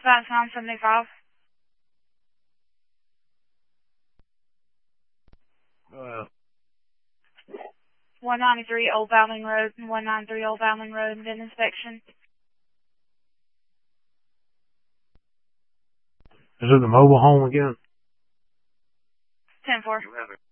Southbound Tom 75. 193 Old Bowling Road and 193 Old Bowling Road, VIN inspection. Is it the mobile home again? 10-4.